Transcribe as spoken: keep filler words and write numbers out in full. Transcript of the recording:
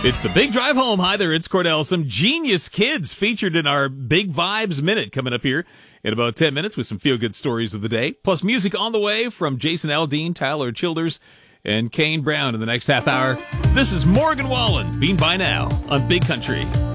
It's the Big Drive Home. Hi there, it's Cordell. Some genius kids featured in our Big Vibes Minute coming up here in about ten minutes with some feel-good stories of the day. Plus music on the way from Jason Aldean, Tyler Childers, and Kane Brown in the next half hour. This is Morgan Wallen, Bean By Now on Big Country.